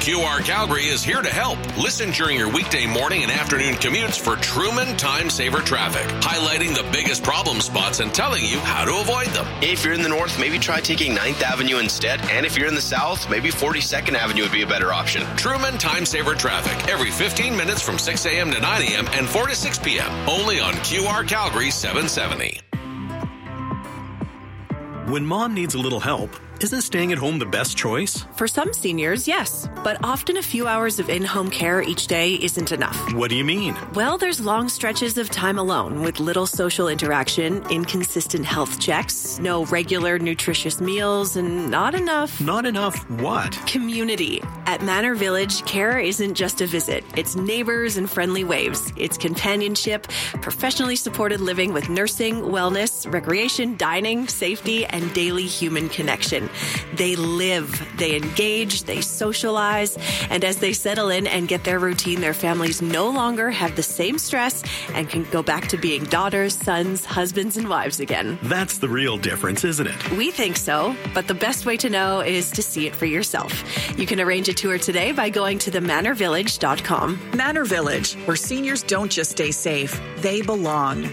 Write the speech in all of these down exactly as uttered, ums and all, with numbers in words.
Q R Calgary is here to help. Listen during your weekday morning and afternoon commutes for Truman Time Saver traffic, highlighting the biggest problem spots and telling you how to avoid them. If you're in the north, maybe try taking ninth Avenue instead. And if you're in the south, maybe forty-second Avenue would be a better option. Truman Time Saver traffic every fifteen minutes from six a.m. to nine a.m. and four to six p.m. Only on Q R Calgary seven seventy. When mom needs a little help, isn't staying at home the best choice? For some seniors, yes. But often a few hours of in-home care each day isn't enough. What do you mean? Well, there's long stretches of time alone with little social interaction, inconsistent health checks, no regular nutritious meals, and not enough... Not enough what? Community. At Manor Village, care isn't just a visit. It's neighbors and friendly waves. It's companionship, professionally supported living with nursing, wellness, recreation, dining, safety, and daily human connection. They live, they engage, they socialize, and as they settle in and get their routine, their families no longer have the same stress and can go back to being daughters, sons, husbands, and wives again. That's the real difference, isn't it? We think so, but the best way to know is to see it for yourself. You can arrange a tour today by going to the manor village dot com. Manor Village, where seniors don't just stay safe, they belong.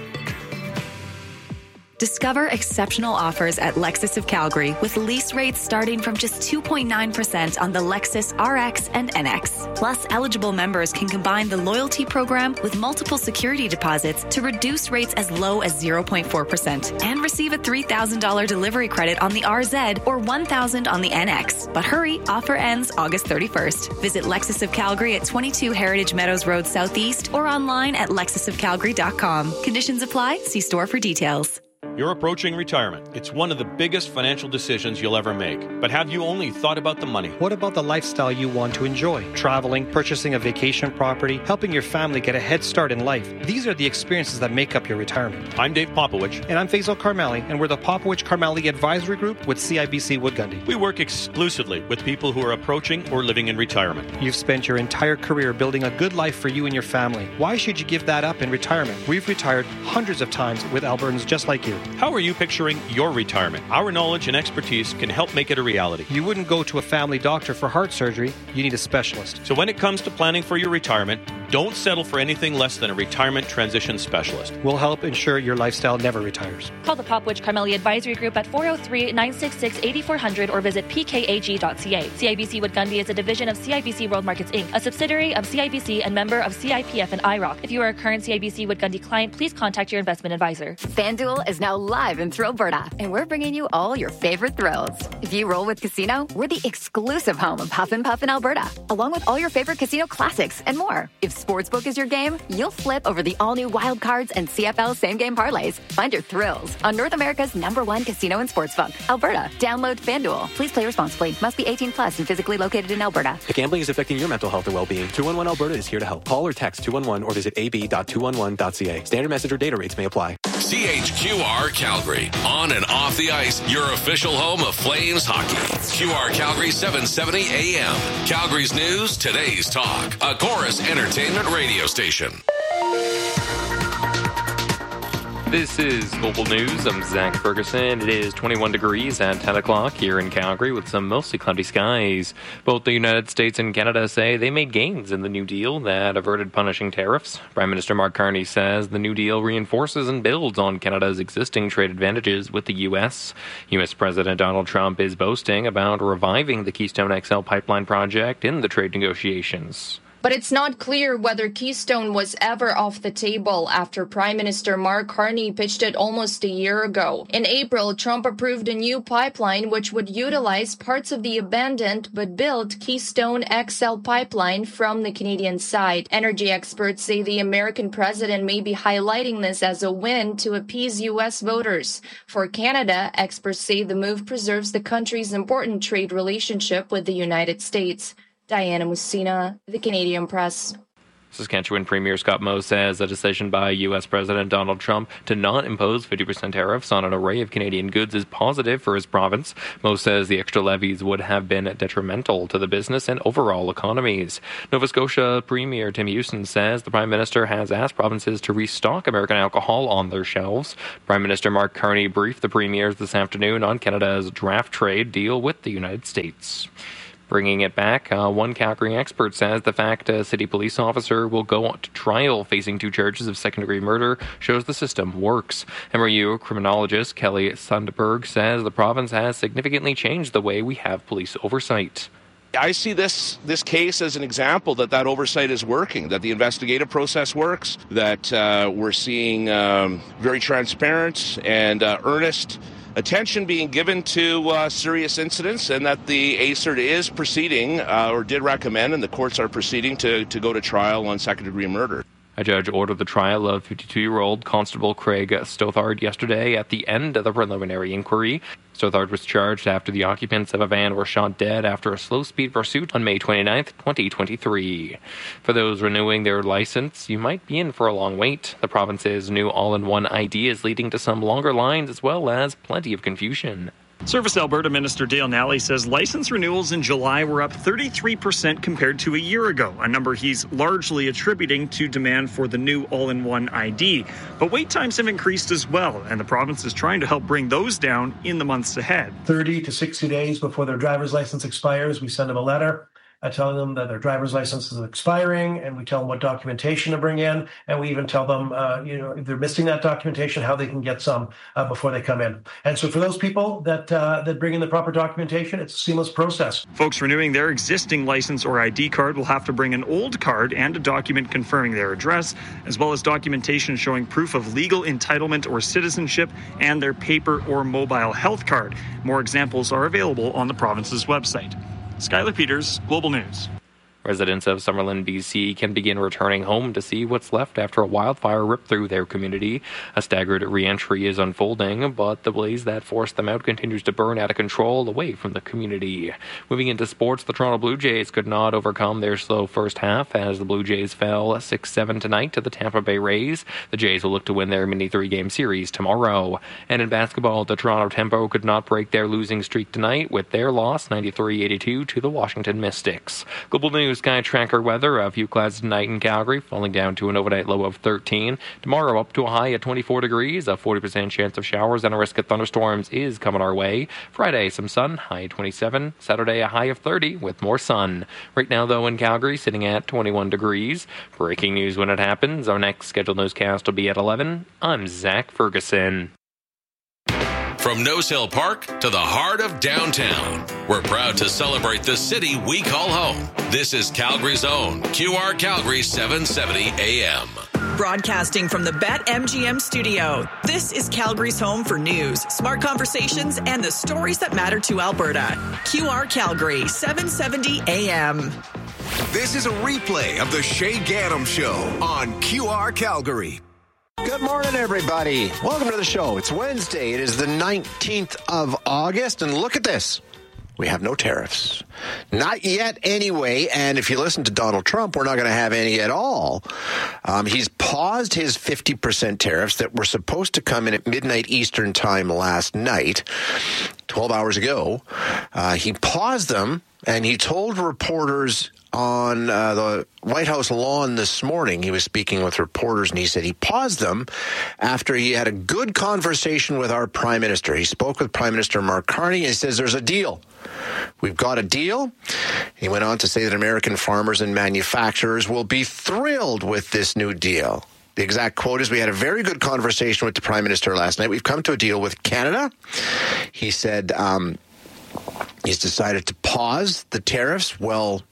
Discover exceptional offers at Lexus of Calgary with lease rates starting from just two point nine percent on the Lexus R X and N X. Plus, eligible members can combine the loyalty program with multiple security deposits to reduce rates as low as zero point four percent and receive a three thousand dollars delivery credit on the R Z or one thousand dollars on the N X. But hurry, offer ends August thirty-first. Visit Lexus of Calgary at twenty-two Heritage Meadows Road Southeast or online at lexus of calgary dot com. Conditions apply. See store for details. You're approaching retirement. It's one of the biggest financial decisions you'll ever make. But have you only thought about the money? What about the lifestyle you want to enjoy? Traveling, purchasing a vacation property, helping your family get a head start in life. These are the experiences that make up your retirement. I'm Dave Popowich. And I'm Faisal Karmali, and we're the Popowich Karmali Advisory Group with C I B C Wood Gundy. We work exclusively with people who are approaching or living in retirement. You've spent your entire career building a good life for you and your family. Why should you give that up in retirement? We've retired hundreds of times with Albertans just like you. How are you picturing your retirement? Our knowledge and expertise can help make it a reality. You wouldn't go to a family doctor for heart surgery. You need a specialist. So when it comes to planning for your retirement, don't settle for anything less than a retirement transition specialist. We'll help ensure your lifestyle never retires. Call the Popwich Karmali Advisory Group at four oh three, nine six six, eight four zero zero or visit p k a g dot c a. C I B C Wood Gundy is a division of C I B C World Markets Incorporated, a subsidiary of C I B C and member of C I P F and I R O C. If you are a current C I B C Wood Gundy client, please contact your investment advisor. FanDuel is now live in Thrillberta, and we're bringing you all your favorite thrills. If you roll with Casino, we're the exclusive home of Huff and Puff in Alberta, along with all your favorite casino classics and more. If Sportsbook is your game, you'll flip over the all-new Wild Cards and C F L same-game parlays. Find your thrills on North America's number one casino and sportsbook, Alberta. Download FanDuel. Please play responsibly. Must be eighteen plus and physically located in Alberta. If gambling is affecting your mental health or well-being, two one one Alberta is here to help. Call or text two one one or visit a b dot two one one dot c a. Standard message or data rates may apply. C H Q R Calgary. On and off the ice, your official home of Flames hockey. Q R Calgary seven seventy A M. Calgary's news, today's talk. A Chorus Entertainment radio station. This is Global News. I'm Zach Ferguson. It is twenty-one degrees at ten o'clock here in Calgary with some mostly cloudy skies. Both the United States and Canada say they made gains in the New Deal that averted punishing tariffs. Prime Minister Mark Carney says the New Deal reinforces and builds on Canada's existing trade advantages with the U S. U S. President Donald Trump is boasting about reviving the Keystone X L pipeline project in the trade negotiations. But it's not clear whether Keystone was ever off the table after Prime Minister Mark Carney pitched it almost a year ago. In April, Trump approved a new pipeline which would utilize parts of the abandoned but built Keystone X L pipeline from the Canadian side. Energy experts say the American president may be highlighting this as a win to appease U S voters. For Canada, experts say the move preserves the country's important trade relationship with the United States. Diana Mussina, The Canadian Press. Saskatchewan Premier Scott Moe says a decision by U S. President Donald Trump to not impose fifty percent tariffs on an array of Canadian goods is positive for his province. Moe says the extra levies would have been detrimental to the business and overall economies. Nova Scotia Premier Tim Houston says the Prime Minister has asked provinces to restock American alcohol on their shelves. Prime Minister Mark Carney briefed the premiers this afternoon on Canada's draft trade deal with the United States. Bringing it back, uh, one Calgary expert says the fact a city police officer will go to trial facing two charges of second-degree murder shows the system works. M R U criminologist Kelly Sundberg says the province has significantly changed the way we have police oversight. I see this this case as an example that that oversight is working, that the investigative process works, that uh, we're seeing um, very transparent and uh, earnest attention being given to uh, serious incidents, and that the A C E R T is proceeding uh, or did recommend, and the courts are proceeding to, to go to trial on second-degree murder. A judge ordered the trial of fifty-two-year-old Constable Craig Stothard yesterday at the end of the preliminary inquiry. Stothard was charged after the occupants of a van were shot dead after a slow-speed pursuit on May twenty-ninth, twenty twenty-three. For those renewing their license, you might be in for a long wait. The province's new all-in-one I D is leading to some longer lines as well as plenty of confusion. Service Alberta Minister Dale Nally says license renewals in July were up thirty-three percent compared to a year ago, a number he's largely attributing to demand for the new all-in-one I D. But wait times have increased as well, and the province is trying to help bring those down in the months ahead. thirty to sixty days before their driver's license expires, we send them a letter I tell them that their driver's license is expiring, and we tell them what documentation to bring in, and we even tell them, uh, you know, if they're missing that documentation, how they can get some uh, before they come in. And so for those people that uh, that bring in the proper documentation, it's a seamless process. Folks renewing their existing license or I D card will have to bring an old card and a document confirming their address, as well as documentation showing proof of legal entitlement or citizenship and their paper or mobile health card. More examples are available on the province's website. Skylar Peters, Global News. Residents of Summerlin, B C can begin returning home to see what's left after a wildfire ripped through their community. A staggered re-entry is unfolding, but the blaze that forced them out continues to burn out of control away from the community. Moving into sports, the Toronto Blue Jays could not overcome their slow first half as the Blue Jays fell six seven tonight to the Tampa Bay Rays. The Jays will look to win their mini three-game series tomorrow. And in basketball, the Toronto Tempo could not break their losing streak tonight with their loss ninety-three eighty-two to the Washington Mystics. Global News Sky Tracker weather, a few clouds tonight in Calgary, falling down to an overnight low of thirteen. Tomorrow up to a high at twenty-four degrees, a forty percent chance of showers and a risk of thunderstorms is coming our way. Friday, some sun, high at twenty-seven. Saturday, a high of thirty with more sun. Right now, though, in Calgary, sitting at twenty-one degrees. Breaking news when it happens. Our next scheduled newscast will be at eleven. I'm Zach Ferguson. From Nose Hill Park to the heart of downtown, we're proud to celebrate the city we call home. This is Calgary's own Q R Calgary seven seventy A M. Broadcasting from the BetMGM studio, this is Calgary's home for news, smart conversations, and the stories that matter to Alberta. Q R Calgary seven seventy A M. This is a replay of the Shay Gaddam Show on Q R Calgary. Good morning, everybody. Welcome to the show. It's Wednesday. It is the nineteenth of August, and look at this. We have no tariffs. Not yet, anyway, and if you listen to Donald Trump, we're not going to have any at all. Um, he's paused his fifty percent tariffs that were supposed to come in at midnight Eastern time last night, twelve hours ago. Uh, he paused them, and he told reporters on uh, the White House lawn this morning, he was speaking with reporters, and he said he paused them after he had a good conversation with our Prime Minister. He spoke with Prime Minister Mark Carney, and he says there's a deal. We've got a deal. He went on to say that American farmers and manufacturers will be thrilled with this new deal. The exact quote is, we had a very good conversation with the Prime Minister last night. We've come to a deal with Canada. He said um, he's decided to pause the tariffs. Well,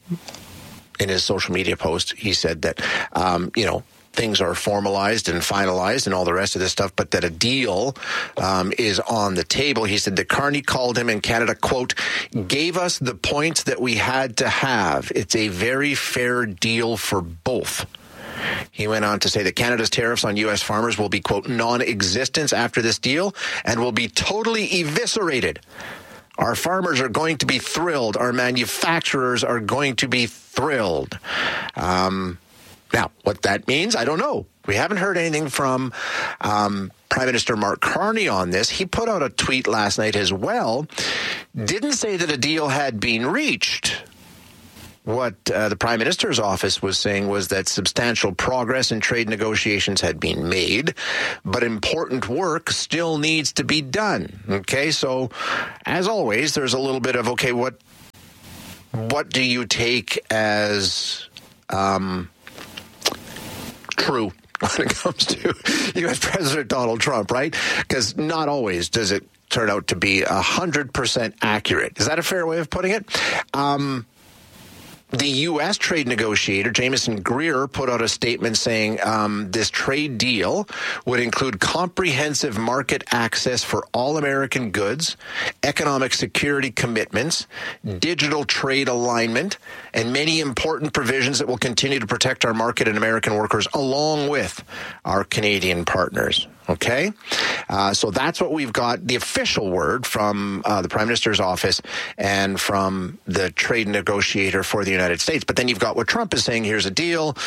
in his social media post, he said that, um, you know, things are formalized and finalized and all the rest of this stuff, but that a deal um, is on the table. He said that Carney called him in Canada, quote, gave us the points that we had to have. It's a very fair deal for both. He went on to say that Canada's tariffs on U S farmers will be, quote, non-existent after this deal and will be totally eviscerated. Our farmers are going to be thrilled. Our manufacturers are going to be thrilled. Um, now, what that means, I don't know. We haven't heard anything from um, Prime Minister Mark Carney on this. He put out a tweet last night as well. Didn't say that a deal had been reached. What uh, the Prime Minister's office was saying was that substantial progress in trade negotiations had been made, but important work still needs to be done. Okay, so as always, there's a little bit of, okay, what what do you take as um, true when it comes to U S President Donald Trump, right? Because not always does it turn out to be one hundred percent accurate. Is that a fair way of putting it? Um, the U S trade negotiator, Jameson Greer, put out a statement saying um, this trade deal would include comprehensive market access for all American goods, economic security commitments, digital trade alignment, and many important provisions that will continue to protect our market and American workers along with our Canadian partners. Okay, uh, so that's what we've got, the official word from uh, the Prime Minister's office and from the trade negotiator for the United States. But then you've got what Trump is saying, here's a deal,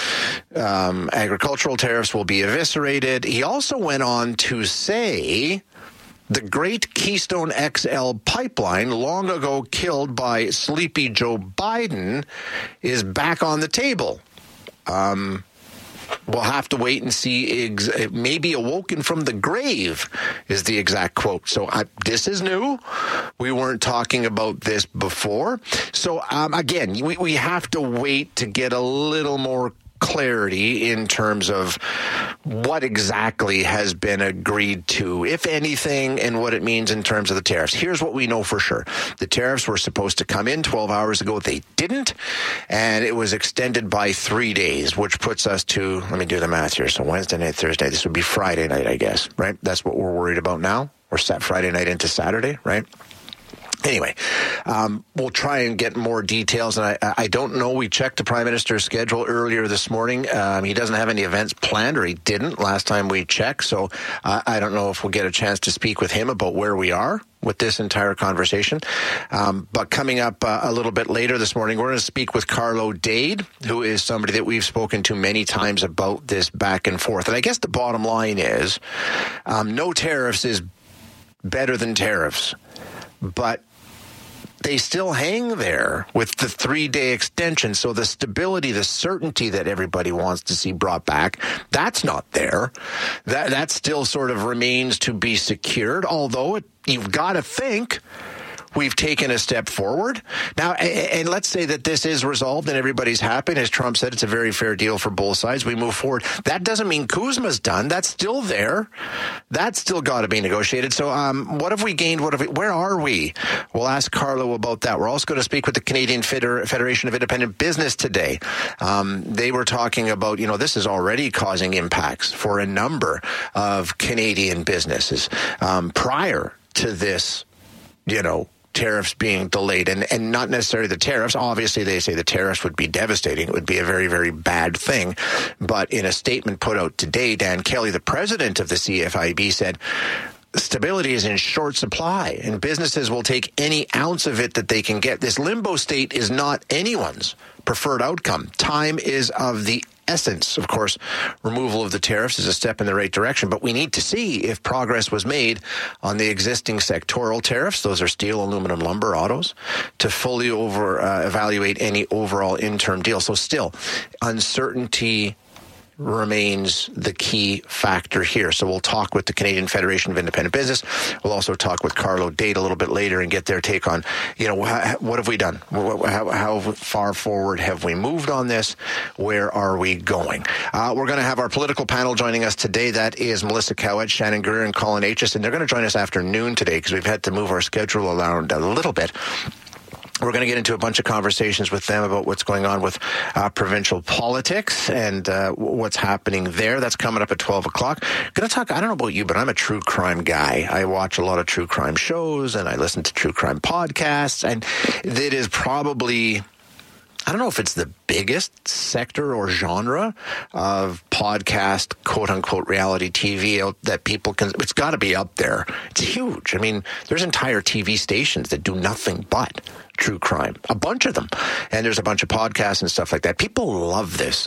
um, agricultural tariffs will be eviscerated. He also went on to say the great Keystone X L pipeline, long ago killed by sleepy Joe Biden, is back on the table. Um... We'll have to wait and see. Ex- maybe awoken from the grave is the exact quote. So I, this is new. We weren't talking about this before. So um, again, we, we have to wait to get a little more clarity in terms of what exactly has been agreed to, if anything, and what it means in terms of the tariffs. Here's what we know for sure. The tariffs were supposed to come in twelve hours ago. They didn't, and it was extended by three days, which puts us to, let me do the math here. So Wednesday night, Thursday, this would be Friday night, I guess, right? That's what we're worried about now. We're set Friday night into Saturday, right? Anyway, um, we'll try and get more details. And I, I don't know. We checked the Prime Minister's schedule earlier this morning. Um, he doesn't have any events planned, or he didn't last time we checked. So uh, I don't know if we'll get a chance to speak with him about where we are with this entire conversation. Um, but coming up uh, a little bit later this morning, we're going to speak with Carlo Dade, who is somebody that we've spoken to many times about this back and forth. And I guess the bottom line is um, no tariffs is better than tariffs. But they still hang there with the three-day extension. So the stability, the certainty that everybody wants to see brought back, that's not there. That that still sort of remains to be secured, although it, you've got to think we've taken a step forward. Now, and let's say that this is resolved and everybody's happy. As Trump said, it's a very fair deal for both sides. We move forward. That doesn't mean Kuzma's done. That's still there. That's still got to be negotiated. So um, what have we gained? What have we, where are we? We'll ask Carlo about that. We're also going to speak with the Canadian Feder- Federation of Independent Business today. Um, they were talking about, you know, this is already causing impacts for a number of Canadian businesses um, prior to this, you know, tariffs being delayed, and, and not necessarily the tariffs. Obviously, they say the tariffs would be devastating. It would be a very, very bad thing. But in a statement put out today, Dan Kelly, the president of the C F I B, said stability is in short supply, and businesses will take any ounce of it that they can get. This limbo state is not anyone's preferred outcome. Time is of the essence. Of course, removal of the tariffs is a step in the right direction, but we need to see if progress was made on the existing sectoral tariffs. Those are steel, aluminum, lumber, autos, to fully over uh, evaluate any overall interim deal. So still, uncertainty remains the key factor here. So we'll talk with the Canadian Federation of Independent Business. We'll also talk with Carlo Dade a little bit later and get their take on, you know, what have we done? How, how far forward have we moved on this? Where are we going? Uh, we're going to have our political panel joining us today. That is Melissa Cowett, Shannon Greer, and Colin Aitchison. They're going to join us after noon today because we've had to move our schedule around a little bit. We're going to get into a bunch of conversations with them about what's going on with uh, provincial politics and uh, what's happening there. That's coming up at twelve o'clock. Going to talk, I don't know about you, but I'm a true crime guy. I watch a lot of true crime shows and I listen to true crime podcasts, and it is probably, I don't know if it's the biggest sector or genre of podcast, quote-unquote, reality T V out that people can, it's got to be up there. It's huge. I mean, there's entire T V stations that do nothing but true crime, a bunch of them. And there's a bunch of podcasts and stuff like that. People love this.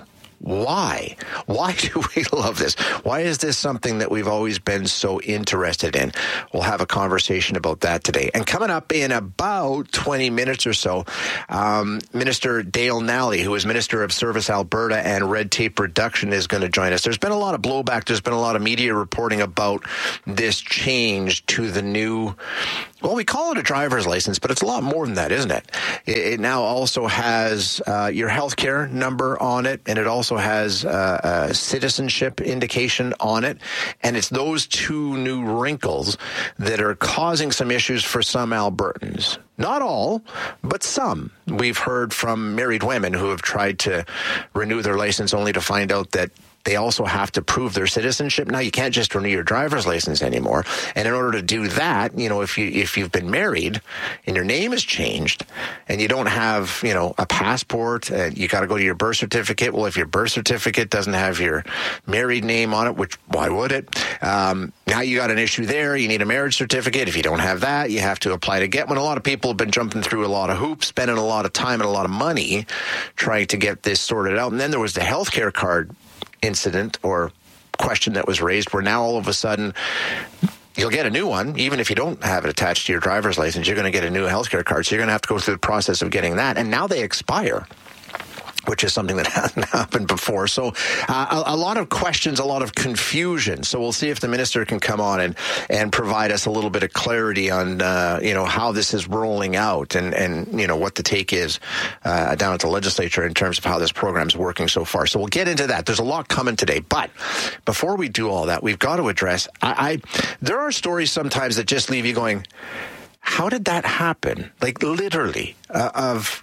Why? Why do we love this? Why is this something that we've always been so interested in? We'll have a conversation about that today. And coming up in about twenty minutes or so, um, Minister Dale Nally, who is Minister of Service Alberta and Red Tape Reduction, is going to join us. There's been a lot of blowback. There's been a lot of media reporting about this change to the new Well, we call it a driver's license, but it's a lot more than that, isn't it? It, it now also has uh, your healthcare number on it, and it also has uh, a citizenship indication on it. And it's those two new wrinkles that are causing some issues for some Albertans. Not all, but some. We've heard from married women who have tried to renew their license only to find out that they also have to prove their citizenship. Now, you can't just renew your driver's license anymore. And in order to do that, you know, if you, if you've been married and your name has changed and you don't have, you know, a passport, uh, you got to go to your birth certificate. Well, if your birth certificate doesn't have your married name on it, which why would it? Um, now you got an issue there. You need a marriage certificate. If you don't have that, you have to apply to get one. A lot of people have been jumping through a lot of hoops, spending a lot of time and a lot of money trying to get this sorted out. And then there was the healthcare card incident or question that was raised where now all of a sudden you'll get a new one. Even if you don't have it attached to your driver's license, you're going to get a new healthcare card. So you're going to have to go through the process of getting that. And now they expire, which is something that hasn't happened before. So uh, a, a lot of questions, a lot of confusion. So we'll see if the minister can come on and, and provide us a little bit of clarity on, uh, you know, how this is rolling out and, and you know, what the take is uh, down at the legislature in terms of how this program is working so far. So we'll get into that. There's a lot coming today. But before we do all that, we've got to address, I, I there are stories sometimes that just leave you going, how did that happen? Like literally uh, of...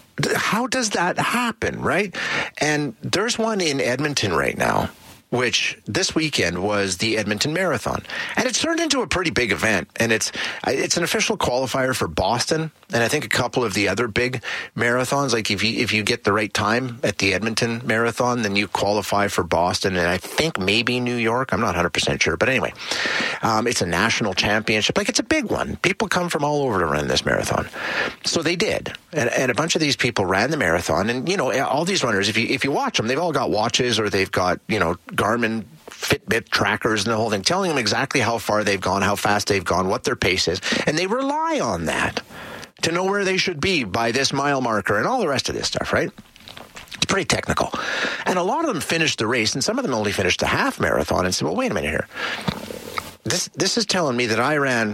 How does that happen, right? And there's one in Edmonton right now, which this weekend was the Edmonton Marathon. And it's turned into a pretty big event. And it's it's an official qualifier for Boston. And I think a couple of the other big marathons, like if you if you get the right time at the Edmonton Marathon, then you qualify for Boston. And I think maybe New York. I'm not one hundred percent sure. But anyway, um, it's a national championship. Like it's a big one. People come from all over to run this marathon. So they did. And, and a bunch of these people ran the marathon. And, you know, all these runners, if you if you watch them, they've all got watches or they've got, you know, Garmin Fitbit trackers and the whole thing, telling them exactly how far they've gone, how fast they've gone, what their pace is. And they rely on that to know where they should be by this mile marker and all the rest of this stuff, right? It's pretty technical. And a lot of them finished the race, and some of them only finished the half marathon and said, well, wait a minute here. This, this is telling me that I ran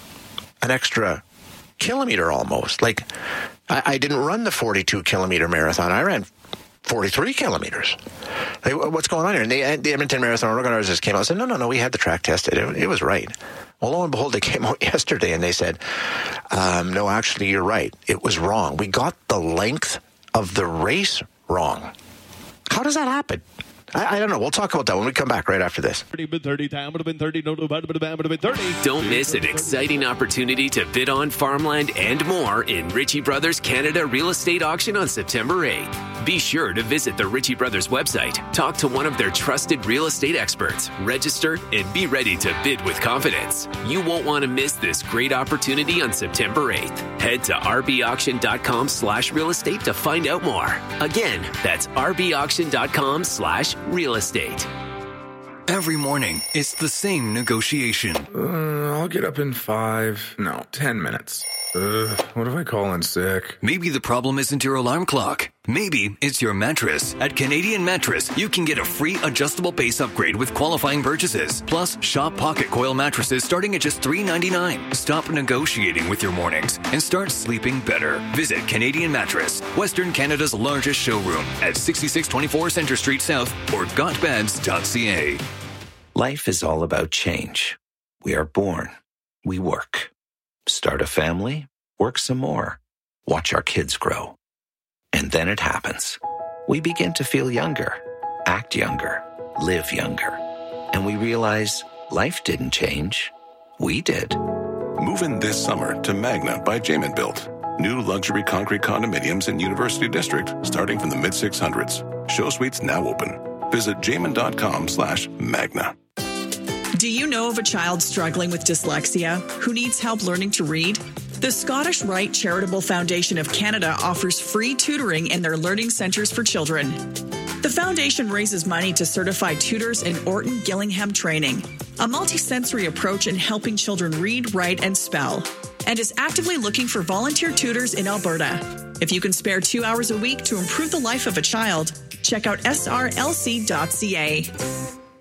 an extra kilometer almost. Like, I, I didn't run the forty-two kilometer marathon. I ran forty-three kilometers. Like, what's going on here? And they, the Edmonton Marathon organizers just came out and said, no, no, no, we had the track tested. It, it was right. Well, lo and behold, they came out yesterday and they said, um, no, actually, you're right. It was wrong. We got the length of the race wrong. How does that happen? I, I don't know. We'll talk about that when we come back right after this. Don't miss an exciting opportunity to bid on farmland and more in Ritchie Brothers Canada Real Estate Auction on September eighth. Be sure to visit the Ritchie Brothers website, talk to one of their trusted real estate experts, register, and be ready to bid with confidence. You won't want to miss this great opportunity on September eighth. Head to rbauction.com slash real estate to find out more. Again, that's rbauction.com slash real estate. Every morning, it's the same negotiation. Uh, I'll get up in five, no, ten minutes. Uh, what if I call in sick? Maybe the problem isn't your alarm clock. Maybe it's your mattress. At Canadian Mattress, you can get a free adjustable base upgrade with qualifying purchases. Plus, shop Pocket Coil mattresses starting at just three ninety-nine. Stop negotiating with your mornings and start sleeping better. Visit Canadian Mattress, Western Canada's largest showroom at sixty-six twenty-four Centre Street South or got beds dot c a. Life is all about change. We are born. We work. Start a family, work some more, watch our kids grow. And then it happens. We begin to feel younger, act younger, live younger. And we realize life didn't change. We did. Move in this summer to Magna by Jamin Built. New luxury concrete condominiums in University District starting from the mid six hundreds. Show suites now open. Visit jamin.com slash magna. Do you know of a child struggling with dyslexia who needs help learning to read? The Scottish Rite Charitable Foundation of Canada offers free tutoring in their learning centres for children. The foundation raises money to certify tutors in Orton Gillingham training, a multisensory approach in helping children read, write, and spell, and is actively looking for volunteer tutors in Alberta. If you can spare two hours a week to improve the life of a child, check out s r l c dot c a.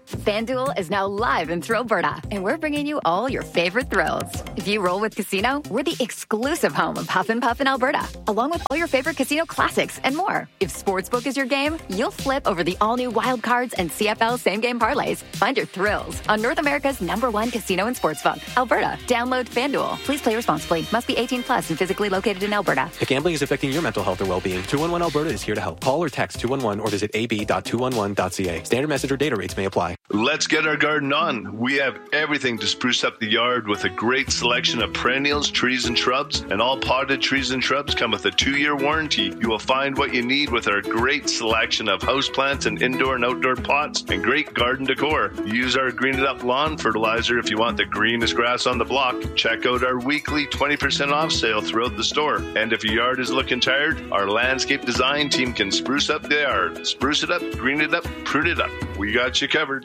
FanDuel is now live in Thrillberta, and we're bringing you all your favorite thrills. If you roll with Casino, we're the exclusive home of Huff and Puff in Alberta, along with all your favorite casino classics and more. If Sportsbook is your game, you'll flip over the all-new Wild Cards and C F L same-game parlays. Find your thrills on North America's number one casino and sportsbook, Alberta. Download FanDuel. Please play responsibly. Must be eighteen plus and physically located in Alberta. If gambling is affecting your mental health or well-being, two one one Alberta is here to help. Call or text two one one or visit a b dot two one one dot c a. Standard message or data rates may apply. Let's get our garden on. We have everything to spruce up the yard with a great selection of perennials, trees, and shrubs. And all potted trees and shrubs come with a two-year warranty. You will find what you need with our great selection of houseplants and indoor and outdoor pots and great garden decor. Use our Green It Up lawn fertilizer if you want the greenest grass on the block. Check out our weekly twenty percent off sale throughout the store. And if your yard is looking tired, our landscape design team can spruce up the yard. Spruce it up, green it up, prune it up. We got you covered.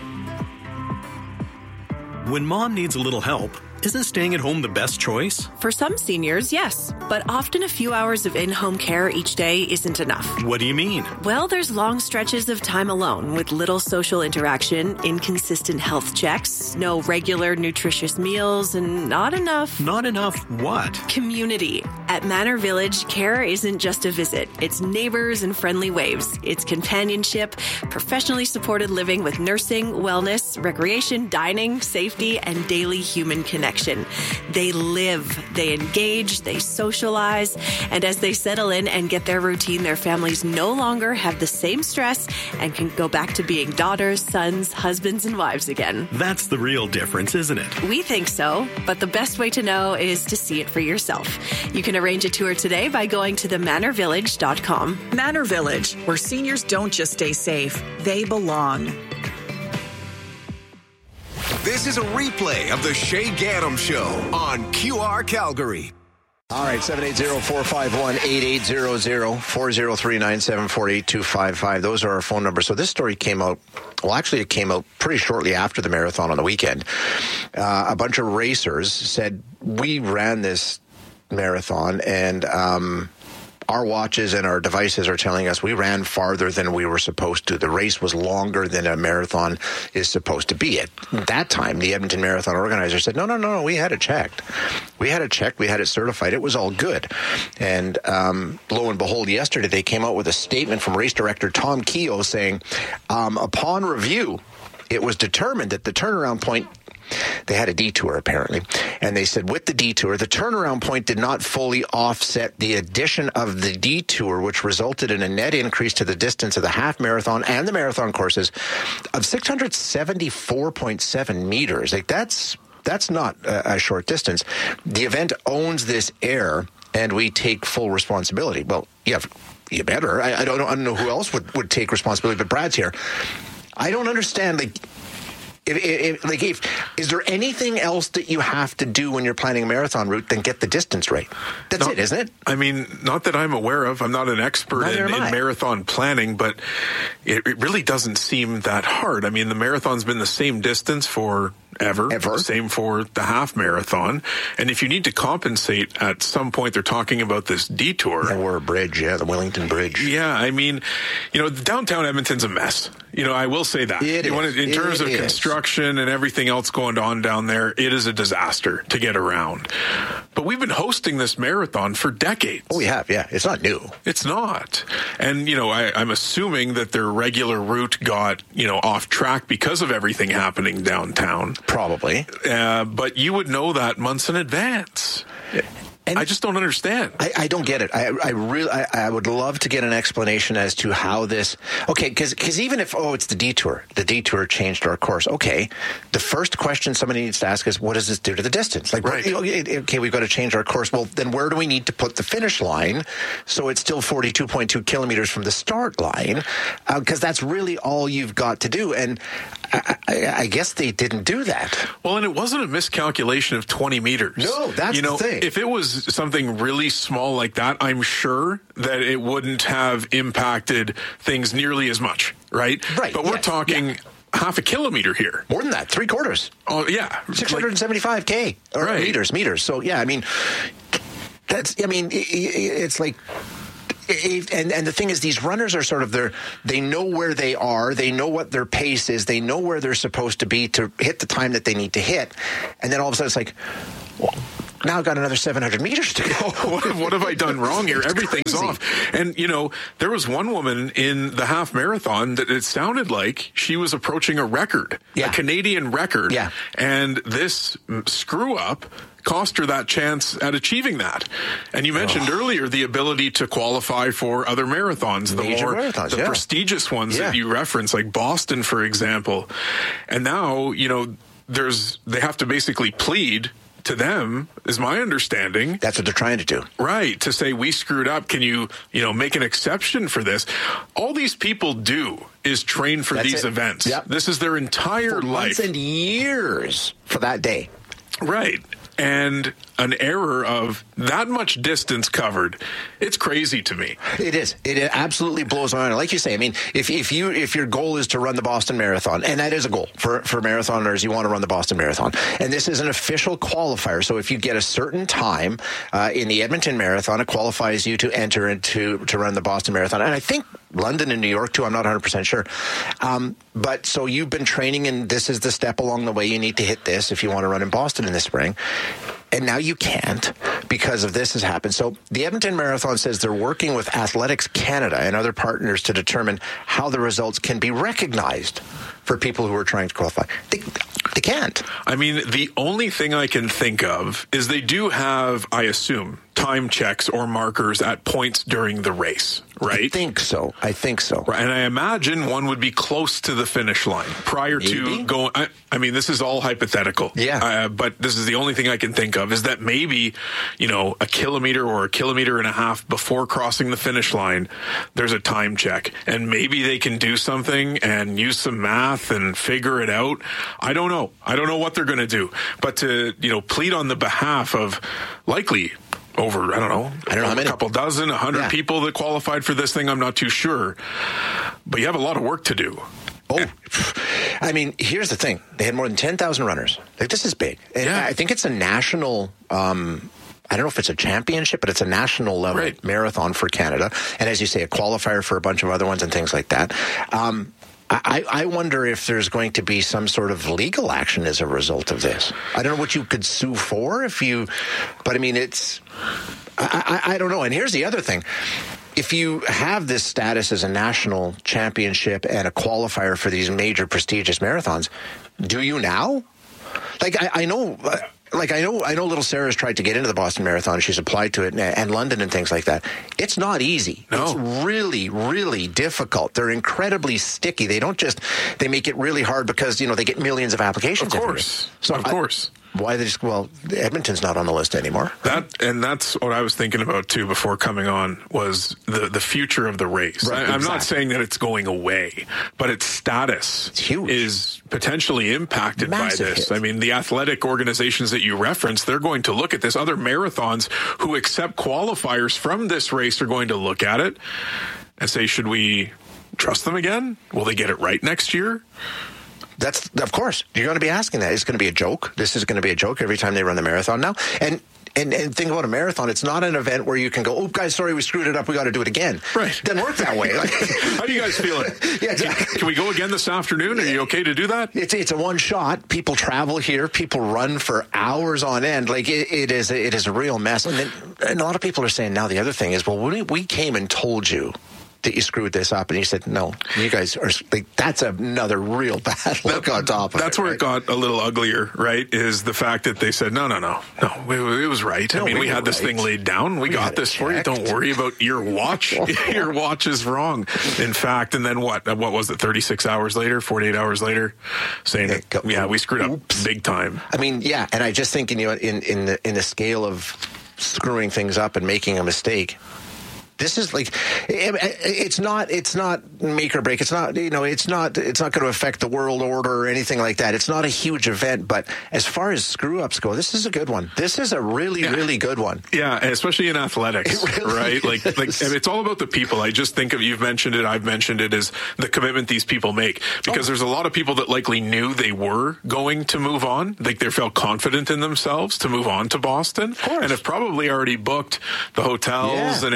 When mom needs a little help, isn't staying at home the best choice? For some seniors, yes. But often a few hours of in-home care each day isn't enough. What do you mean? Well, there's long stretches of time alone with little social interaction, inconsistent health checks, no regular nutritious meals, and not enough... Not enough what? Community. At Manor Village, care isn't just a visit. It's neighbors and friendly waves. It's companionship, professionally supported living with nursing, wellness, recreation, dining, safety, and daily human connection. They live, they engage, they socialize, and as they settle in and get their routine, their families no longer have the same stress and can go back to being daughters, sons, husbands, and wives again. That's the real difference, isn't it? We think so, but the best way to know is to see it for yourself. You can arrange a tour today by going to the manor village dot com. Manor Village, where seniors don't just stay safe, they belong. This is a replay of the Shay Gaddam Show on Q R Calgary. All right, seven eight zero, four five one, eight eight zero zero, four zero three, nine seven four, eight two five five. Those are our phone numbers. So this story came out, well, actually it came out pretty shortly after the marathon on the weekend. Uh, a bunch of racers said, we ran this marathon and... Um, our watches and our devices are telling us we ran farther than we were supposed to. The race was longer than a marathon is supposed to be. At that time, the Edmonton Marathon organizer said, no, no, no, no, we had it checked. We had it checked. We had it certified. It was all good. And um, lo and behold, yesterday they came out with a statement from race director Tom Keogh saying, um, upon review, it was determined that the turnaround point, they had a detour apparently, and they said with the detour, the turnaround point did not fully offset the addition of the detour, which resulted in a net increase to the distance of the half marathon and the marathon courses of six hundred seventy-four point seven meters. Like that's that's not a, a short distance. The event owns this air, and we take full responsibility. Well, yeah, you better. I, I don't know. I don't know who else would, would take responsibility, but Brad's here. I don't understand. Like. If, if, like, if, is there anything else that you have to do when you're planning a marathon route than get the distance right? That's not, it, isn't it? I mean, not that I'm aware of. I'm not an expert in, in marathon planning, but it, it really doesn't seem that hard. I mean, the marathon's been the same distance for ever. Ever. Same for the half marathon. And if you need to compensate at some point, they're talking about this detour. Or a bridge, yeah, the Wellington Bridge. Yeah, I mean, you know, downtown Edmonton's a mess. You know, I will say that. It you is. In terms it of is. construction and everything else going on down there, it is a disaster to get around. But we've been hosting this marathon for decades. Oh, we have, yeah. It's not new. It's not. And, you know, I, I'm assuming that their regular route got, you know, off track because of everything happening downtown. Probably. Uh, but you would know that months in advance. And I just don't understand. I, I don't get it. I, I really, I, I would love to get an explanation as to how this. Okay, because because even if oh, it's the detour, the detour changed our course. Okay, the first question somebody needs to ask is, what does this do to the distance? Like, right. What, you know, okay, we've got to change our course. Well, then where do we need to put the finish line so it's still forty-two point two kilometers from the start line? Because uh, that's really all you've got to do. And I, I, I guess they didn't do that. Well, and it wasn't a miscalculation of twenty meters. No, that's you know, the thing. If it was something really small like that, I'm sure that it wouldn't have impacted things nearly as much, right? Right. But we're yes, talking yeah. half a kilometer here. More than that, three quarters. Oh, yeah. six hundred seventy-five K or right. meters, meters. So, yeah, I mean, that's, I mean, it's like, If, and, and the thing is, these runners are sort of there. They know where they are. They know what their pace is. They know where they're supposed to be to hit the time that they need to hit. And then all of a sudden it's like, well, now I've got another seven hundred meters to go. what, what have I done wrong here? Everything's crazy. Off. And, you know, there was one woman in the half marathon that it sounded like she was approaching a record, yeah. a Canadian record. Yeah. And this screw up cost her that chance at achieving that. And you mentioned oh. earlier the ability to qualify for other marathons, the Major more marathons, the yeah. prestigious ones yeah. that you reference, like Boston, for example. And now, you know, there's they have to basically plead to them, is my understanding. That's what they're trying to do. Right. To say, we screwed up. Can you, you know, make an exception for this? All these people do is train for That's these it. events. Yep. This is their entire for life. Months and years for that day. Right. And an error of that much distance covered, it's crazy to me. It is. It absolutely blows my mind. Like you say, I mean, if if you if your goal is to run the Boston Marathon, and that is a goal for, for marathoners, you want to run the Boston Marathon. And this is an official qualifier. So if you get a certain time uh, in the Edmonton Marathon, it qualifies you to enter into to run the Boston Marathon. And I think London and New York, too. I'm not one hundred percent sure. Um, but so you've been training, and this is the step along the way. You need to hit this if you want to run in Boston in the spring. And now you can't because of this has happened. So the Edmonton Marathon says they're working with Athletics Canada and other partners to determine how the results can be recognized for people who are trying to qualify. They, they can't. I mean, the only thing I can think of is they do have, I assume, time checks or markers at points during the race, right? I think so. I think so. Right. And I imagine one would be close to the finish line prior Maybe. to going. I, I mean, this is all hypothetical. Yeah. Uh, but this is the only thing I can think of is that maybe, you know, a kilometer or a kilometer and a half before crossing the finish line, there's a time check. And maybe they can do something and use some math and figure it out. I don't know. I don't know what they're going to do. But to, you know, plead on the behalf of likely over, I don't know, I don't know how many. a couple dozen, a hundred Yeah. people that qualified for this thing. I'm not too sure. But you have a lot of work to do. Oh, I mean, here's the thing. They had more than ten thousand runners. Like, this is big. And Yeah. I think it's a national, um, I don't know if it's a championship, but it's a national level Right. marathon for Canada. And as you say, a qualifier for a bunch of other ones and things like that. Um, I, I wonder if there's going to be some sort of legal action as a result of this. I don't know what you could sue for if you, but I mean, it's, I, I, I don't know. And here's the other thing. If you have this status as a national championship and a qualifier for these major prestigious marathons, do you now? Like, I, I know... Uh, Like, I know I know little Sarah's tried to get into the Boston Marathon. She's applied to it, and, and London and things like that. It's not easy. No. It's really, really difficult. They're incredibly sticky. They don't just, they make it really hard because, you know, they get millions of applications. Of course. So of I, course. Why they just, well, Edmonton's not on the list anymore. That and that's what I was thinking about too before coming on was the the future of the race. Right, I, I'm exactly. not saying that it's going away, but its status It's huge. is potentially impacted Massive by this. hit. I mean, the athletic organizations that you referenced, they're going to look at this. Other marathons who accept qualifiers from this race are going to look at it and say, should we trust them again? Will they get it right next year? That's, of course, you're going to be asking that. It's going to be a joke. This is going to be a joke every time they run the marathon now. And And, and think about a marathon. It's not an event where you can go, oh, guys, sorry, we screwed it up. We got to do it again. Right. It doesn't work that way. Like, how are you guys feeling? Yeah, exactly. Can we go again this afternoon? Are you okay to do that? It's it's a one shot. People travel here. People run for hours on end. Like it, it is it is a real mess. And then and a lot of people are saying now the other thing is, well, we, we came and told you that you screwed this up, and you said no. You guys are like, that's another real bad look on top of That's it, where right? it got a little uglier, right? Is the fact that they said no, no, no, no. It, it was right. No, I mean, we we were had this right. thing laid down. We, We got had it this for you. checked. Don't worry about your watch. Your watch is wrong. In fact, and then what? What was it? thirty-six hours later, forty-eight hours later, saying that, go- yeah, we screwed up big time. I mean, yeah, and I just think, you know, in in the in the scale of screwing things up and making a mistake, this is like, it, it's not it's not make or break. It's not, you know, it's not it's not going to affect the world order or anything like that. It's not a huge event, but as far as screw ups go, this is a good one. This is a really Yeah. really good one. Yeah, and especially in athletics, It really right? Like, is. like, and it's all about the people. I just think of, you've mentioned it, I've mentioned it, is the commitment these people make. Because Oh. there's a lot of people that likely knew they were going to move on. Like, they felt confident in themselves to move on to Boston, course. and have probably already booked the hotels Yeah, and everything planned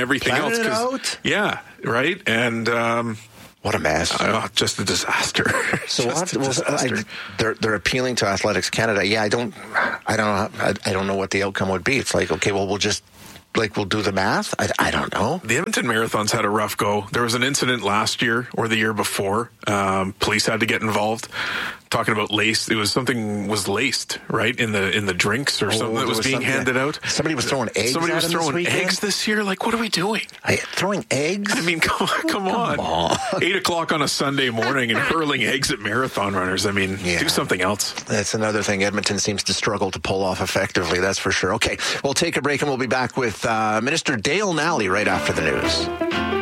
running it out. Yeah, right. And um, what a mess! Uh, just a disaster. So just what? a disaster. Well, I, they're they're appealing to Athletics Canada. Yeah, I don't, I don't know. I, I don't know what the outcome would be. It's like, okay, well, we'll just. Like, we'll do the math? I, I don't know. The Edmonton Marathon's had a rough go. There was an incident last year or the year before. Um, police had to get involved. Talking about lace, it was something was laced, right, in the in the drinks or oh, something that was, was being handed out. Somebody was throwing eggs Somebody at was him throwing this eggs this year? Like, what are we doing? I, throwing eggs? I mean, come on. Come, come on. on. Eight o'clock on a Sunday morning and hurling eggs at marathon runners. I mean, yeah. do something else. That's another thing Edmonton seems to struggle to pull off effectively, that's for sure. Okay, we'll take a break and we'll be back with uh, Minister Dale Nally right after the news.